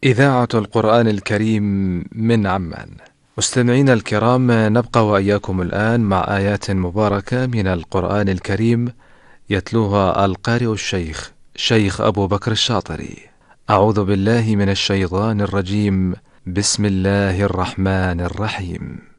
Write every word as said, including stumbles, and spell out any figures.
إذاعة القرآن الكريم من عمان. مستمعينا الكرام، نبقى وإياكم الآن مع آيات مباركة من القرآن الكريم يتلوها القارئ الشيخ شيخ أبو بكر الشاطري. أعوذ بالله من الشيطان الرجيم. بسم الله الرحمن الرحيم.